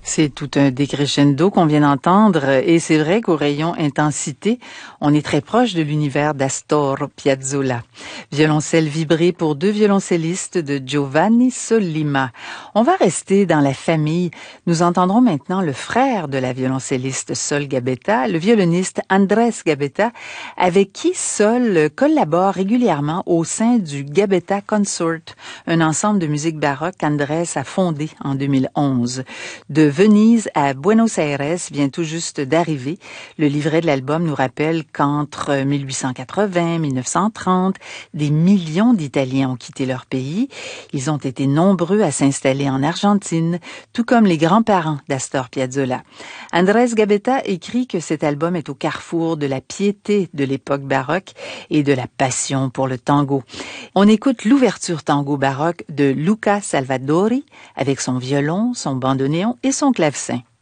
C'est tout un décrescendo qu'on vient d'entendre et c'est vrai qu'au rayon intensité, on est très proche de l'univers d'Astor Piazzolla. Violoncelle vibré pour deux violoncellistes de Giovanni Sollima. On va rester dans la famille. Nous entendrons maintenant le frère de la violoncelliste Sol Gabetta, le violoniste Andrés Gabetta, avec qui Sol collabore régulièrement au sein du Gabetta Consort, un ensemble de musique baroque qu'Andrés a fondé en 2011. De Venise à Buenos Aires vient tout juste d'arriver. Le livret de l'album nous rappelle qu'entre 1880 et 1930, des millions d'Italiens ont quitté leur pays. Ils ont été nombreux à s'installer en Argentine, tout comme les grands-parents d'Astor Piazzolla. Andrés Gabetta écrit que cet album est au carrefour de la piété de l'époque baroque et de la passion pour le tango. On écoute l'ouverture tango baroque de Luca Salvadori avec son violon, son bandoneon et son clavecin.